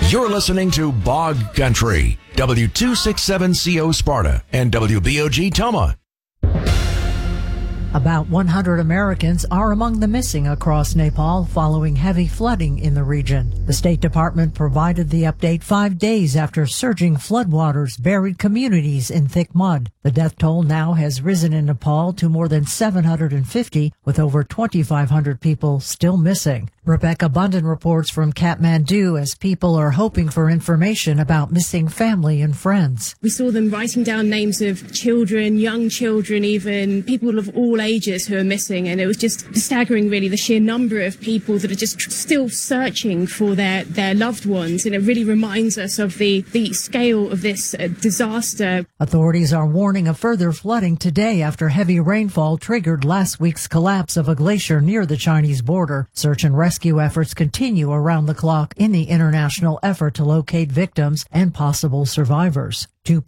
You're listening to Bog Country, W267CO Sparta and WBOG Toma. About 100 Americans are among the missing across Nepal following heavy flooding in the region. The State Department provided the update 5 days after surging floodwaters buried communities in thick mud. The death toll now has risen in Nepal to more than 750, with over 2,500 people still missing. Rebecca Bunden reports from Kathmandu as people are hoping for information about missing family and friends. We saw them writing down names of children, young children, even people of all ages who are missing, and it was just staggering, really, the sheer number of people that are just still searching for their loved ones, and it really reminds us of the scale of this disaster. Authorities are warning of further flooding today after heavy rainfall triggered last week's collapse of a glacier near the Chinese border. Search and rescue efforts continue around the clock in the international effort to locate victims and possible survivors.